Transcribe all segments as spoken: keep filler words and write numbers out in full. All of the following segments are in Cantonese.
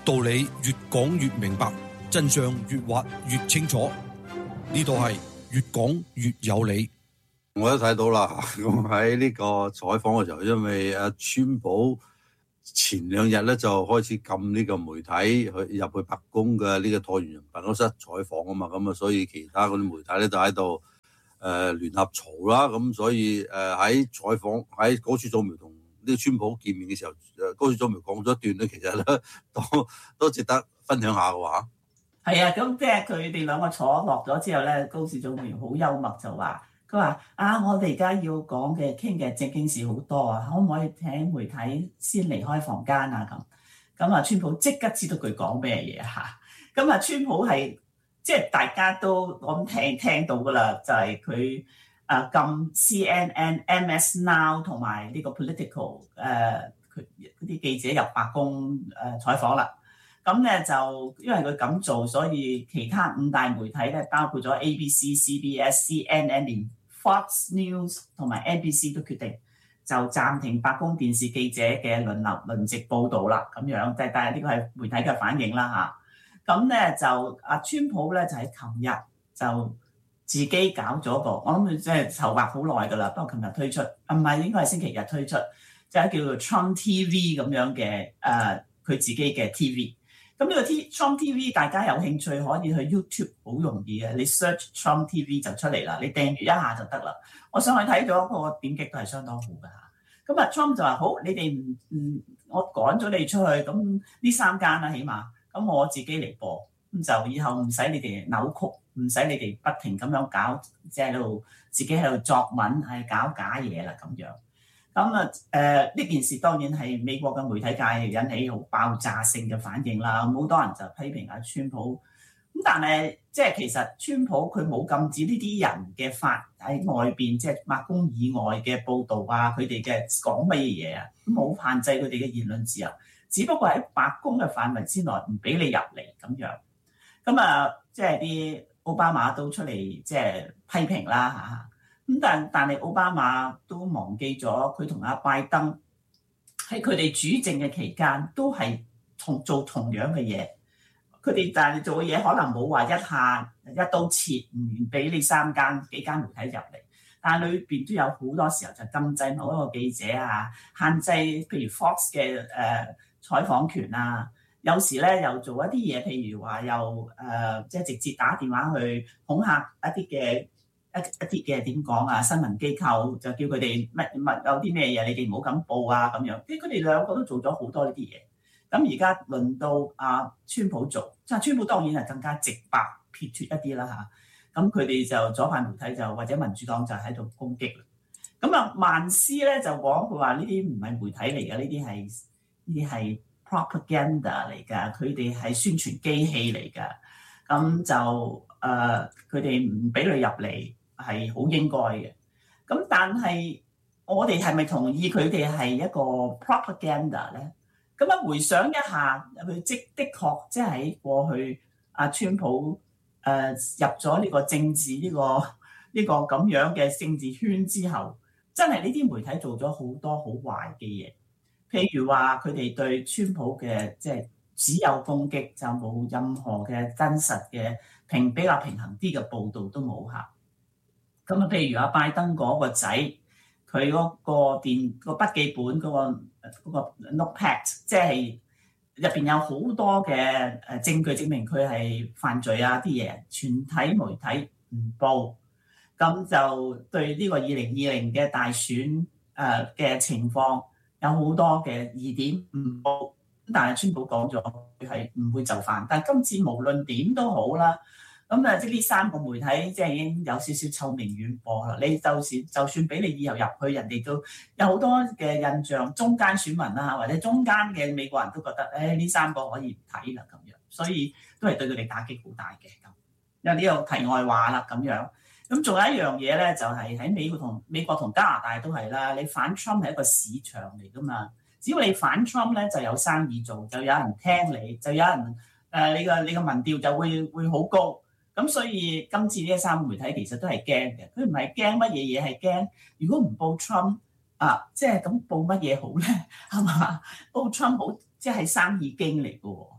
道理越講越明白，真相越挖越清楚。呢度係越講越有理。 我都睇到啦，我喺呢個採訪嘅時候，因為阿川普前兩日咧就開始禁呢個媒體去入去白宮嘅呢個橢圓形辦公室採訪啊嘛，咁啊，所以其他嗰啲媒體咧就喺度誒聯合嘈啦，咁所以誒喺採訪喺高處早苗同呢個川普見面嘅時候，誒高處早苗講咗一段咧，其實咧都都值得分享下嘅話。 係啊，咁即係佢哋兩個坐落咗之後咧，高處早苗好幽默就話。佢話：啊，我哋而家要講嘅傾嘅正經事好多啊，可唔可以請媒體先離開房間啊？咁咁啊，川普即刻知道佢講咩嘢嚇。咁啊，川普係即係大家都我諗聽聽到噶啦，就係佢啊禁 C N N、M S Now 同埋呢個 Political 誒佢嗰啲記者入白宮誒、呃、採訪啦。咁咧就因為佢咁做，所以其他五大媒體咧，包括咗 A B C、C B S、C N N、連 Fox News 同埋 N B C 都決定就暫停白宮電視記者嘅輪流輪值報導啦。咁樣，但係呢個係媒體嘅反應啦嚇。咁咧就阿川普咧就喺琴日就自己搞咗個，我諗佢即係籌劃好耐㗎啦。不過琴日推出，唔係應該係星期日推出，就係叫做 Trump T V 咁樣嘅誒佢自己嘅 T V。咁呢個 Trump T V 大家有興趣可以去 YouTube 好容易嘅，你 search Trump T V 就出嚟啦，你訂閱一下就得啦。我上去睇咗個點擊都係相當好㗎嚇。咁啊 Trump 就話好，你哋唔唔，我趕咗你出去，咁呢三間啦起碼，咁我自己嚟播，咁就以後唔使你哋扭曲，唔使你哋不停咁樣搞，即係喺度自己喺度作文係搞假嘢啦咁樣。咁啊，誒呢件事當然係美國嘅媒體界引起好爆炸性嘅反應啦，好多人就批評阿川普。咁但係即係其實川普佢冇禁止呢啲人嘅發喺外邊，即係白宮以外嘅報導啊，佢哋嘅講乜嘢啊，冇限制佢哋嘅言論自由，只不過喺白宮嘅範圍之內唔俾你入嚟咁樣。咁啊，即係啲奧巴馬都出嚟即係批評啦嚇。咁但但係奧巴馬都忘記咗佢同阿拜登喺佢哋主政嘅期間都係同做同樣嘅嘢，佢哋但係做嘅嘢可能冇話一下一刀切唔俾你三間幾間媒體入嚟，但係裏邊都有好多時候就禁制某一個記者啊，限制譬如 Fox 嘅誒、呃、採訪權啊，有時咧又做一啲嘢，譬如話又誒即係直接打電話去恐嚇一啲嘅。一一啲嘅點講啊，新聞機構就叫佢哋乜乜有啲咩嘢，你哋唔好咁報啊咁樣。啲佢哋兩個都做咗好多呢啲嘢。咁而家輪到阿川普做，即係川普當然係更加直白撇脱一啲啦嚇。咁佢哋就左派媒體就或者民主黨就喺度攻擊啦。咁啊，曼斯咧就講佢話呢啲唔係媒體嚟嘅，呢啲係呢啲係 propaganda 嚟㗎，佢哋係宣傳機器嚟㗎。咁就誒，佢哋唔俾佢入嚟。係好應該嘅，咁但係我哋係咪同意佢哋係一個 propaganda 咧？咁啊，回想一下，佢即的確即係喺過去阿川普誒、呃、入咗呢個政治呢、呢個呢、呢個咁樣嘅政治圈之後，真係呢啲媒體做咗好多好壞嘅嘢，譬如話佢哋對川普嘅即係只有攻擊，就冇任何嘅真實嘅平比較平衡啲嘅報導都冇嚇。咁啊，譬如阿拜登嗰個仔，佢嗰個電個筆記本嗰、嗰個嗰個 notepad，即係入邊有好多嘅誒證據證明佢係犯罪啊啲嘢，全體媒體唔報，咁就對呢個二零二零嘅大選誒嘅情況有好多嘅疑點唔報，但係川普講咗佢係唔會就範，但係今次無論點都好啦。咁啊，即係呢三個媒體，即係已經有少少臭名遠播啦。你就算就算俾你以後入去，人哋都有好多嘅印象，中間選民啊，或者中間嘅美國人都覺得，誒呢三個可以唔睇啦咁樣，所以都係對佢哋打擊好大嘅咁。有呢個題外話啦咁樣。咁仲有一樣嘢咧，就係喺美國同美國同加拿大都係啦。你反 Trump 係一個市場嚟噶嘛，只要你反 Trump 咧，就有生意做，就有人聽你，就有人誒、呃、你個你個民調就會會好高。咁所以今次呢三個媒體其實都係驚嘅，佢唔係驚乜嘢嘢，係驚如果唔報 Trump 啊，即係咁報乜嘢好咧？係嘛？報 Trump 好，即係生意經嚟嘅喎，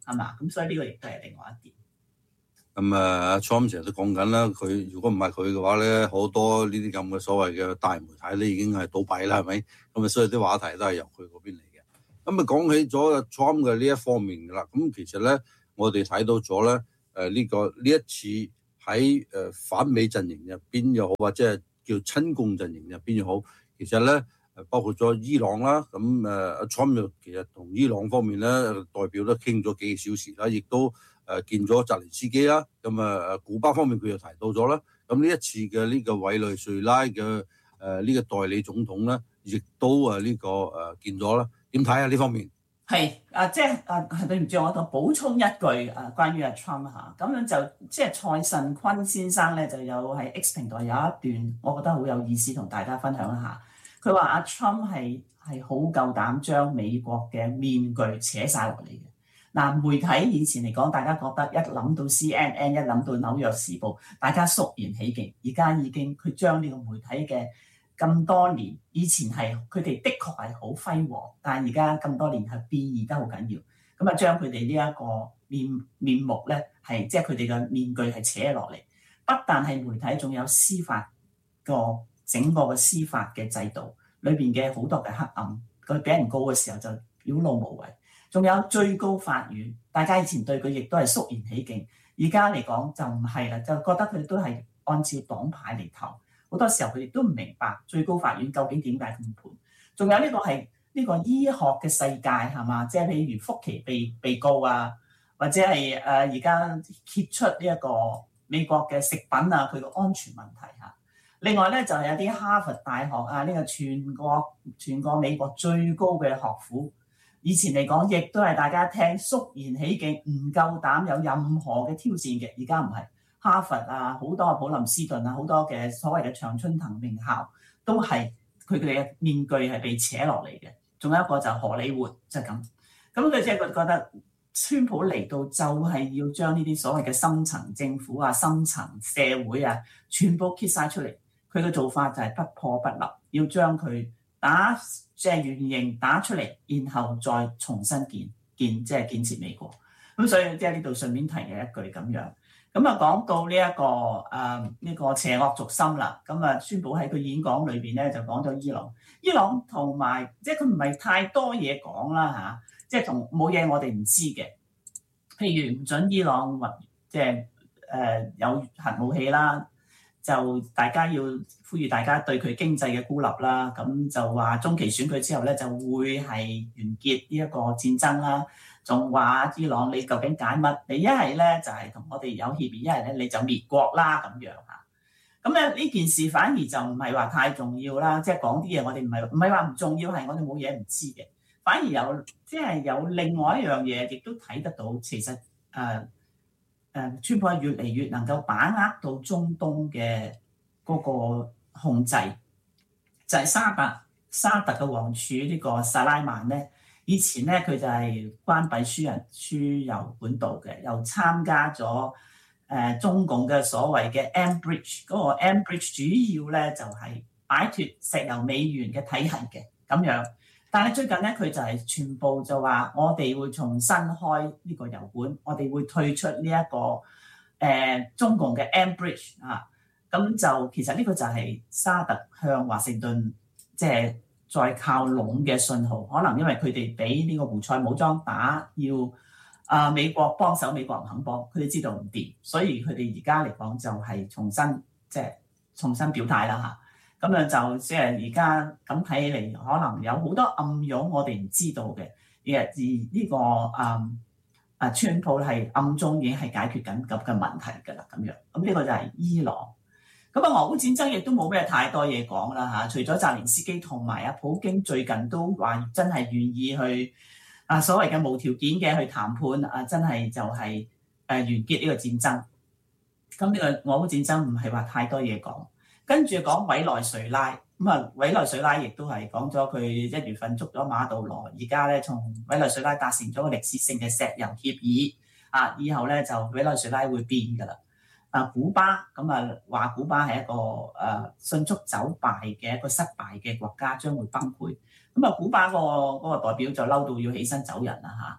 係嘛？咁所以呢個亦都係另外一點。 咁啊 Trump 成日都講緊啦，佢如果唔係佢嘅話咧，好多呢啲咁嘅所謂嘅大媒體咧已經係倒閉啦，係咪？咁啊，所以啲話題都係由佢嗰邊嚟嘅。咁啊，講起咗 Trump 嘅呢一方面㗎啦，咁其實咧，我哋睇到咗咧，誒、呃、呢、呢個呢一次喺誒反美陣營入邊又好，或者係叫親共陣營入邊又好，其實咧誒包括咗伊朗啦，咁誒 Trump 又其實同伊朗方面咧代表都傾咗幾個小時啦，亦都誒見咗澤連斯基啦，咁啊古巴方面佢又提到咗啦，咁呢一次嘅呢個委內瑞拉嘅誒呢個代理總統咧，亦都啊呢個誒見咗啦，點睇啊呢方面？ 係啊，即係啊，對唔住，我就補充一句啊，關於阿 Trump 嚇，咁樣就即係蔡慎坤先生咧就有喺 X 平台有一段，我覺得好有意思，同大家分享一下。佢話阿 Trump 係係好夠膽將美國嘅面具扯晒落嚟嘅。嗱，媒體以前嚟講，大家覺得一諗到 C N N， 一諗到紐約時報，大家肅然起敬。而家已經佢將呢個媒體嘅咁多年，以前係佢哋的確係好輝煌，但係而家咁多年係變異得好緊要。咁啊，將佢哋呢一個面面目咧，係即係佢哋嘅面具係扯落嚟。不但係媒體，仲有司法個整個嘅司法嘅制度裏邊嘅好多嘅黑暗。佢俾人告嘅時候就表露無遺。仲有最高法院，大家以前對佢亦都係肅然起敬，而家嚟講就唔係啦，就覺得佢哋都係按照黨派嚟投。好多時候佢哋都唔明白最高法院究竟點解咁判。仲有呢個係呢個醫學嘅世界係嘛？即係譬如福奇被被告啊，或者係誒而家揭出呢一個美國嘅食品啊佢個安全問題嚇。另外咧就係有啲哈佛大學啊，呢個全國全國美國最高嘅學府。以前嚟講，亦都係大家聽肅然起敬，唔夠膽有任何嘅挑戰嘅。而家唔係哈佛啊，好多普林斯頓啊，好多嘅所謂嘅常春藤名校，都係佢哋嘅面具係被扯落嚟嘅。仲有一個就荷里活，就係咁。咁佢即係覺得川普嚟到就係要將呢啲所謂嘅深層政府啊、深層社會啊，全部揭晒出嚟。佢嘅做法就係不破不立，要將佢打即係原形打出嚟，然後再重新建建即係建設美國。咁所以即係呢度順便提嘅一句咁樣。咁啊講到呢、這、一個誒呢、呃這個邪惡軸心啦，咁啊宣布喺佢演講裏邊咧就講咗伊朗，伊朗同埋即係佢唔係太多嘢講啦嚇，即係同冇嘢我哋唔知嘅，譬如唔準伊朗或即係誒、呃、有核武器啦。就大家要呼籲大家對佢經濟嘅孤立啦，咁就話中期選舉之後咧就會係完結呢一個戰爭啦，仲話伊朗你究竟揀乜？你一係咧就係同我哋有協議，一係咧你就滅國啦咁樣嚇。咁咧呢件事反而就唔係話太重要啦，即係講啲嘢我哋唔係唔係話唔重要，係我哋冇嘢唔知嘅，反而有即係有另外一樣嘢，亦都睇得到，其實誒。呃誒，川普係越嚟越能夠把握到中東嘅嗰個控制，就係、是、沙特沙特嘅王儲呢個薩拉曼咧，以前咧佢就係關閉輸人輸油管道嘅，又參加咗誒、呃、中共嘅所謂嘅 M Bridge， 嗰個 M Bridge 主要咧就係擺脫石油美元嘅體系嘅咁樣。但係最近咧，佢就係全部就話，我哋會重新開呢個油管，我哋會退出呢、這、一個誒、呃、中共嘅 M Bridge 啊。咁就其實呢個就係沙特向華盛頓即係再靠攏嘅信號。可能因為佢哋俾呢個胡塞武裝打，要啊、呃、美國幫手，美國唔肯幫，佢哋知道唔掂，所以佢哋而家嚟講就係重新即係、就是、重新表態啦嚇。咁樣就即係而家咁睇起嚟，可能有好多暗湧我哋唔知道嘅，而而呢個啊啊川普係暗中已經係解決緊咁嘅問題㗎啦，咁樣。咁呢個就係伊朗。咁啊，俄烏戰爭亦都冇咩太多嘢講啦嚇，除咗澤連斯基同埋阿普京最近都話真係願意去啊所謂嘅無條件嘅去談判啊，真係就係誒完結呢個戰爭。咁呢個俄烏戰爭唔係話太多嘢講。跟住講委內瑞拉，咁啊委內瑞拉亦都係講咗佢一月份捉咗馬杜羅，而家咧從委內瑞拉達成咗個歷史性嘅石油協議，啊以後咧就委內瑞拉會變㗎啦。啊古巴咁啊話古巴係一個誒、呃、迅速走敗嘅一個失敗嘅國家，將會崩潰。咁啊古巴、嗰個嗰、嗰個代表就嬲到要起身走人啦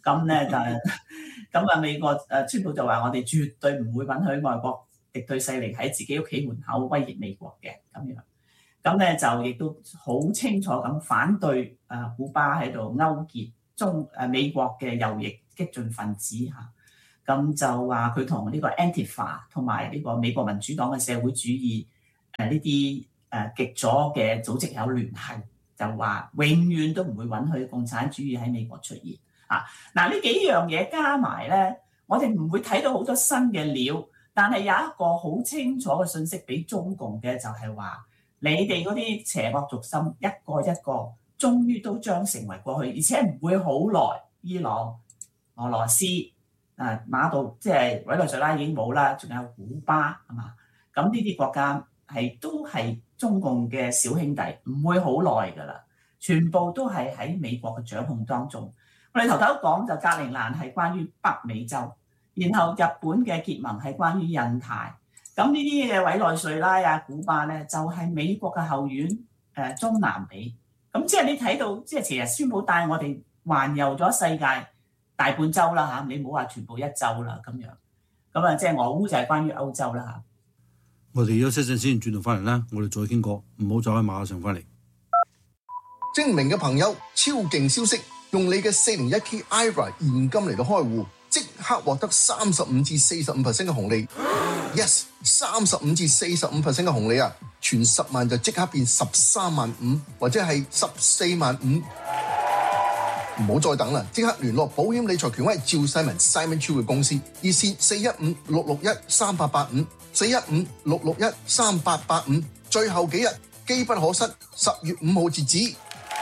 咁咧就咁啊，美國誒川普就話：我哋絕對唔會允許外國敵對勢力喺自己屋企門口威脅美國嘅咁樣。咁咧就亦都好清楚咁反對誒古巴喺度勾結中誒美國嘅右翼激進分子嚇。咁就話佢同呢個 Antifa 同埋呢個美國民主黨嘅社會主義誒呢啲誒極左嘅組織有聯繫，就話永遠都唔會允許共產主義喺美國出現啊！嗱，呢幾樣嘢加埋咧，我哋唔會睇到好多新嘅料，但係有一個好清楚嘅信息俾中共嘅就係話，你哋嗰啲邪惡軸心一個一個，終於都將成為過去，而且唔會好耐。伊朗、俄羅斯。啊，馬杜即係委內瑞拉已經冇啦，仲有古巴係嘛？咁呢啲國家係都係中共嘅小兄弟，唔會好耐㗎啦。全部都係喺美國嘅掌控當中。我哋頭頭講就格陵蘭係關於北美洲，然後日本嘅結盟係關於印太。咁呢啲嘅委內瑞拉啊、古巴咧，就係、是、美國嘅後院誒、呃、中南美。咁即係你睇到，即係其實宣布帶我哋環遊咗世界大半洲啦嚇，你唔好話全部一洲啦咁樣，咁啊即係俄烏就係關於歐洲啦嚇。 我哋休息陣先，轉頭翻嚟啦，我哋再傾過，唔好再喺馬上翻嚟。 精明嘅朋友，超勁消息，用你嘅四零一 K I R A 現金嚟到開戶，即刻獲得三十五至四十五 percent 嘅紅利。Yes， 三十五至四十五 percent 嘅紅利啊，全十萬就即刻變十三萬五，或者係十四萬五。唔好再等啦！即刻聯絡保險理財權威趙世文 Simon Chu 嘅公司，熱線四一五六六一三八八五，四一五六六一三八八五，最後幾日機不可失，十月五號截止。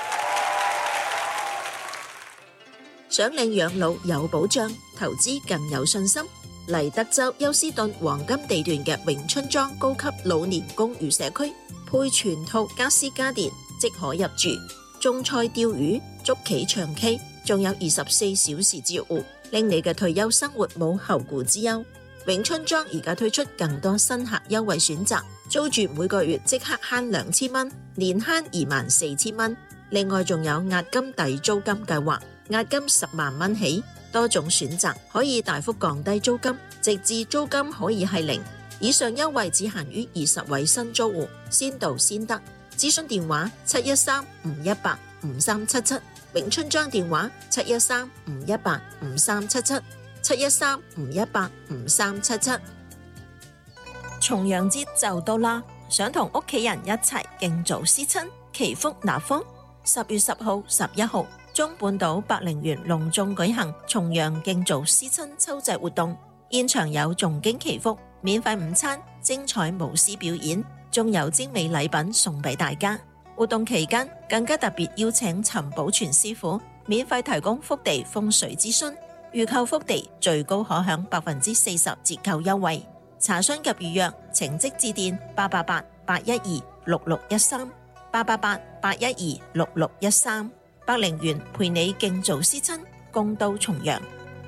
想領養老有保障，投資更有信心。嚟德州休斯頓黃金地段嘅永春莊高級老年公寓社區，配全套家私家電，即可入住。種菜釣魚、捉棋唱 K， 仲有二十四小時照顧，令你嘅退休生活冇後顧之憂。永春莊而家推出更多新客優惠選擇，租住每個月即刻慳兩千蚊，年慳二萬四千蚊。另外仲有押金抵租金計劃，押金十萬蚊起，多種選擇可以大幅降低租金，直至租金可以係零。以上優惠只限於二十位新租戶，先到先得。諮詢電話七一三五一八五三七七，永春莊電話七一三五一八五三七七，七一三五一八五三七七。重陽節就到啦，想同屋企人一齊敬祖思親，祈福納福。十月十號、十一號，中半島百靈園隆重舉行重陽敬祖思親秋祭活動，現場有誦經祈福、免費午餐、精彩舞獅表演。仲有精美禮品送俾大家。活動期間更加特別邀請陳寶全師傅免費提供福地風水諮詢，預購福地最高可享百分之四十折扣優惠。查詢及預約請即致電八八八八一二六六一三八八八八一二六六一三。百靈園陪你敬祖思親，共度重陽。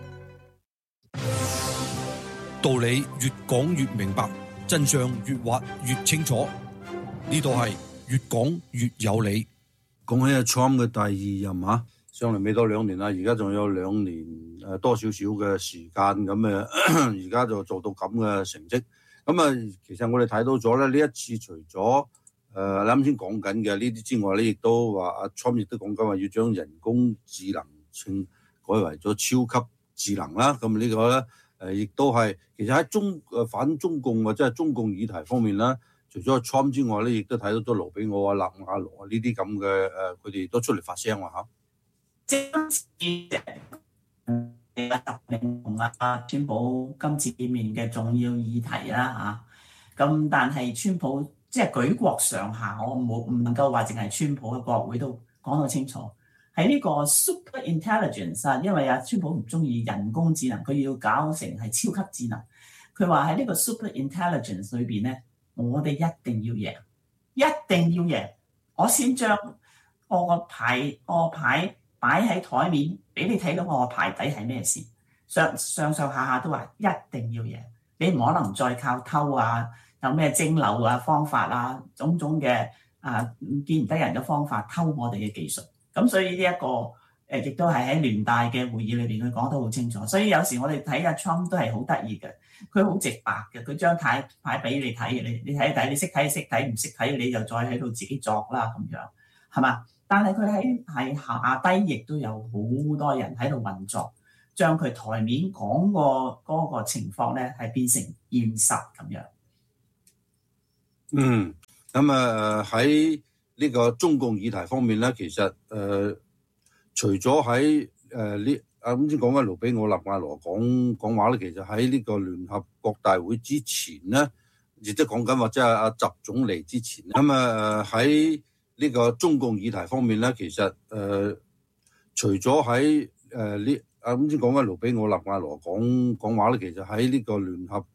道理越講越明白，真相越挖越清楚，呢度係越講越有理。 講起阿 Trump 嘅第二任啊，上嚟未多兩年啦，而家仲有兩年誒多少少嘅時間咁誒，而家就做到咁嘅成績。咁啊，其實我哋睇到咗咧，呢一次除咗誒你啱先講緊嘅呢啲之外咧，亦都話阿 Trump 亦都講緊話要將人工智能稱改為咗超級智能啦。咁呢個咧。誒，亦都係其實喺中誒反中共或者係中共議題方面啦，除咗 Trump 之外咧，亦都睇到咗盧比奧啊、納瓦羅啊呢啲咁嘅誒，佢哋都出嚟發聲話嚇。 今次特令同阿川普今次見面嘅重要議題啦嚇，咁但係川普即係舉國上下，我冇唔能夠話淨係川普嘅國會都講到清楚。喺呢個 super intelligence 啊，因為阿川普唔中意人工智能，佢要搞成係超級智能。佢話喺呢個 super intelligence 裏邊咧，我哋一定要贏，一定要贏。我先將我個牌，我個牌擺喺台面，俾你睇到我個牌底係咩事。上上上下下都話一定要贏，你唔可能再靠偷啊，有咩蒸餾啊方法啊，種種嘅啊見唔得人嘅方法偷我哋嘅技術。咁所以呢、這、一個誒誒亦都係喺聯大嘅會議裏邊，佢講得好清楚。所以有時我哋睇阿 Trump 都係好得意嘅，佢好直白嘅，佢張牌牌俾你睇，你你睇一睇，你識睇識睇，唔識睇你就再喺度自己作啦咁樣，係嘛？但係佢喺係下低亦都有好多人喺度運作，將佢台面講過嗰個情況咧係變成現實咁樣。 嗯，咁啊喺呢個中共議題方面咧，其實誒、呃、除咗喺誒呢啊啱先講緊盧比奧納瓦羅講講話咧，其實喺呢個聯合國大會之前咧，亦即係講緊或者係阿習總理之前，咁啊喺呢個中共議題方面咧，其實誒、呃、除咗喺誒呢啱先講緊盧比奧納瓦羅講講話咧，其實喺呢個聯合